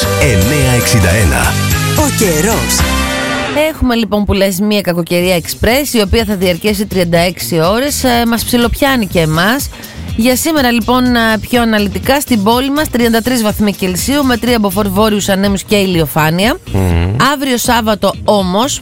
Κρήτης 961. Ο καιρός. Έχουμε λοιπόν που λες μια κακοκαιρία εξπρές, η οποία θα διαρκέσει 36 ώρες. Μας ψιλοπιάνει και εμάς. Για σήμερα λοιπόν πιο αναλυτικά στην πόλη μας 33 βαθμοί Κελσίου με 3 μποφόρ βόρειους ανέμους και ηλιοφάνεια. Αύριο Σάββατο όμως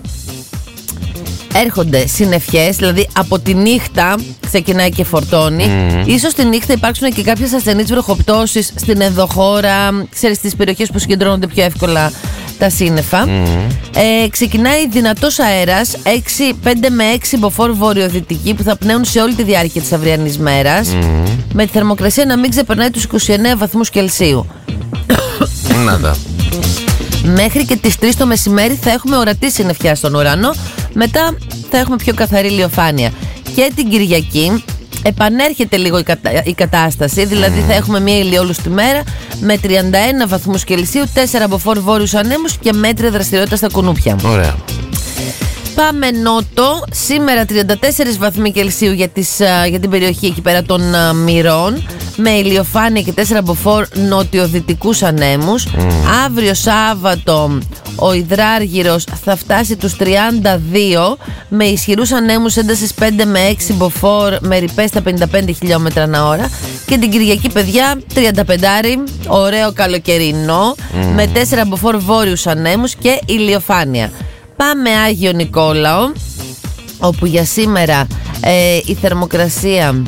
έρχονται συννεφιές, δηλαδή από τη νύχτα ξεκινάει και φορτώνει. Ίσως τη νύχτα υπάρξουν και κάποιες ασθενείς βροχοπτώσεις στην ενδοχώρα, ξέρεις, στις περιοχές που συγκεντρώνονται πιο εύκολα τα σύννεφα. Ξεκινάει δυνατός αέρας 5 με 6 μποφόρ βορειοδυτική που θα πνέουν σε όλη τη διάρκεια της αυριανής μέρας, με τη θερμοκρασία να μην ξεπερνάει τους 29 βαθμούς Κελσίου. Νάτα. Μέχρι και τις 3 το μεσημέρι θα έχουμε ορατή συννεφιά στον ουρανό. Μετά θα έχουμε πιο καθαρή ηλιοφάνεια. Και την Κυριακή επανέρχεται λίγο η κατάσταση. Δηλαδή θα έχουμε μια ηλιόλουστη μέρα με 31 βαθμούς Κελσίου, 4 μποφόρ βόρειους ανέμους και μέτρια δραστηριότητα στα κουνούπια. Ωραία. Πάμε νότο. Σήμερα 34 βαθμοί Κελσίου για την περιοχή εκεί πέρα των Μυρών, με ηλιοφάνεια και 4 μποφόρ νοτιοδυτικούς ανέμους. Αύριο Σάββατο ο υδράργυρος θα φτάσει τους 32 με ισχυρούς ανέμους έντασης 5 με 6 μποφόρ με ρηπές στα 55 χιλιόμετρα ανά ώρα. Και την Κυριακή, παιδιά, 35, ωραίο καλοκαιρινό, με 4 μποφόρ βόρειους ανέμους και ηλιοφάνεια. Πάμε Άγιο Νικόλαο, όπου για σήμερα η θερμοκρασία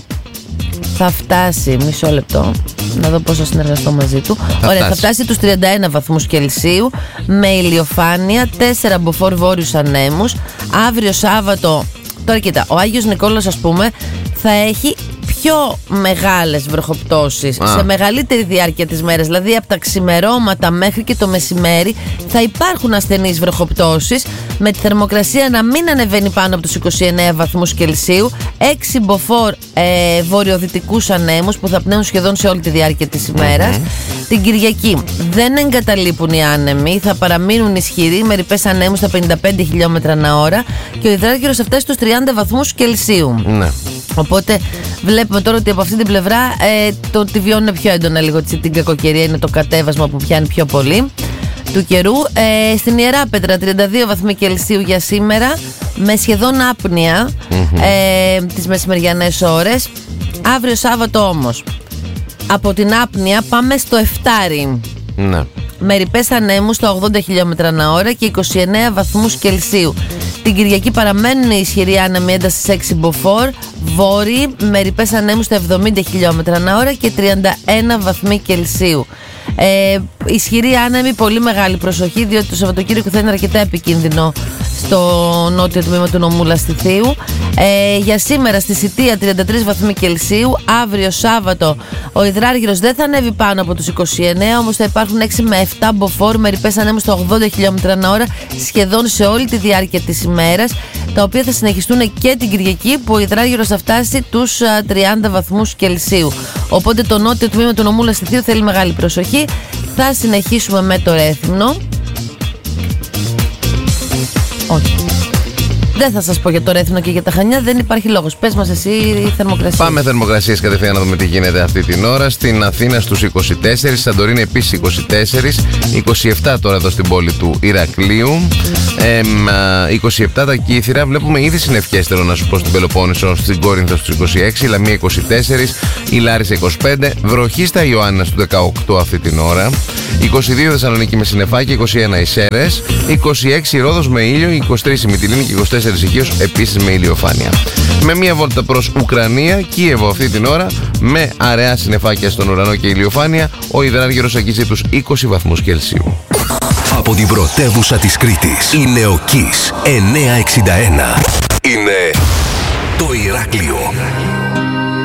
θα φτάσει, μισό λεπτό, να δω πώς θα συνεργαστώ μαζί του. Ωραία, θα φτάσει τους 31 βαθμούς Κελσίου με ηλιοφάνεια, 4 μποφόρ βόρειους ανέμους. Αύριο Σάββατο, τώρα κοίτα, ο Άγιος Νικόλαος ας πούμε θα έχει πιο μεγάλες βροχοπτώσεις σε μεγαλύτερη διάρκεια της μέρας. Δηλαδή από τα ξημερώματα μέχρι και το μεσημέρι θα υπάρχουν ασθενείς βροχοπτώσεις, με τη θερμοκρασία να μην ανεβαίνει πάνω από τους 29 βαθμούς Κελσίου, 6 μποφόρ βορειοδυτικούς ανέμους που θα πνέουν σχεδόν σε όλη τη διάρκεια της ημέρας. Την Κυριακή δεν εγκαταλείπουν οι άνεμοι, θα παραμείνουν ισχυροί με ρηπές ανέμους στα 55 χιλιόμετρα ανά ώρα και ο υδράργυρος θα φτάσει στους 30 βαθμούς Κελσίου. Ναι. Οπότε βλέπουμε τώρα ότι από αυτή την πλευρά το ότι βιώνουν πιο έντονα λίγο την κακοκαιρία είναι το κατέβασμα που πιάνει πιο πολύ του καιρού. Στην Ιεράπετρα 32 βαθμοί Κελσίου για σήμερα, με σχεδόν άπνοια τις μεσημεριανές ώρες. Αύριο Σάββατο όμως από την άπνοια πάμε στο 7. Ναι. Με ρηπές ανέμους στα 80 χιλιόμετρα ανά ώρα και 29 βαθμούς Κελσίου. Την Κυριακή παραμένουν ισχυροί άνεμοι έντασης 6 μποφόρ βόρειοι με ρηπές ανέμους στα 70 χιλιόμετρα ανά ώρα και 31 βαθμοί Κελσίου. Ισχυροί άνεμοι, πολύ μεγάλη προσοχή, διότι το Σαββατοκύριακο θα είναι αρκετά επικίνδυνο στο νότιο τμήμα του νομού Λαστιθίου. Για σήμερα στη Σιτία 33 βαθμοί Κελσίου. Αύριο Σάββατο ο υδράργυρος δεν θα ανέβει πάνω από τους 29, όμως θα υπάρχουν 6 με 7 μποφόρ με ρηπές ανέμους στα 80 χιλιόμετρα ανά ώρα σχεδόν σε όλη τη διάρκεια της ημέρας, τα οποία θα συνεχιστούν και την Κυριακή που ο υδράργυρος θα φτάσει τους 30 βαθμούς Κελσίου. Οπότε το νότιο τμήμα του νομού Λαστιθίου θέλει μεγάλη προσοχή. Θα συνεχίσουμε με το Ρέθυμνο. Όχι. Δεν θα σας πω για το Ρέθυμνο και για τα Χανιά, δεν υπάρχει λόγος. Πες μας εσύ η θερμοκρασία. Πάμε θερμοκρασίες κατευθείαν να δούμε τι γίνεται αυτή την ώρα. Στην Αθήνα στους 24, Σαντορίνη επίσης 24, 27 τώρα εδώ στην πόλη του Ηρακλείου, 27 τα Κύθυρα. Βλέπουμε ήδη συννεφιές, θέλω να σου πω, στην Πελοπόννησο, στην Κόρινθο στους 26, η Λαμία 24, η Λάρισα 25, βροχή στα Ιωάννινα στους 18 αυτή την ώρα, 22 Θεσσαλονίκη με συννεφάκι, 21 οι Σέρρες, 26 Ρόδος με ήλιο, 23 η Μυτιλήνη και 24 Ηχείος επίσης με ηλιοφάνεια. Με μία βόλτα προς Ουκρανία, Κίεβο αυτή την ώρα, με αραιά συννεφάκια στον ουρανό και ηλιοφάνεια, ο υδράργυρος αγγίζει τους 20 βαθμούς Κελσίου. Από την πρωτεύουσα της Κρήτης, είναι ο Kiss 961. Είναι το Ηράκλειο.